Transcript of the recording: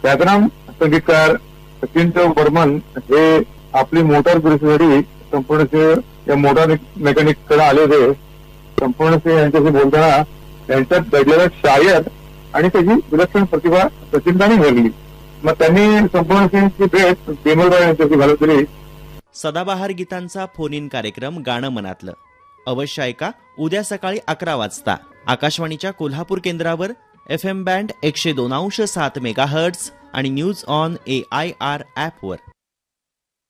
ख्यातनाम संगीतकार सचिन चौक बर्मन हे आपली मोटार दुरुस्तीसाठी संपूर्ण या मोटार मेकॅनिक कडे आले होते. संपूर्ण यांच्याशी बोलताना त्यांच्यात घडलेला शायर आणि त्याची विलक्षण प्रतिभा सचिनदाने भरली. मग त्यांनी संपूर्ण सिंगची भेट बिमलराव यांच्याशी घालून दिली. सदाबहार गीतांचा फोन इन कार्यक्रम गाणं मनातलं अवश्य ऐका उद्या सकाळी 11 वाजता आकाशवाणीच्या कोल्हापूर केंद्रावर FM बँड 102.7 मेगाहर्ट्झ आणि न्यूज ऑन AIR ॲपवर.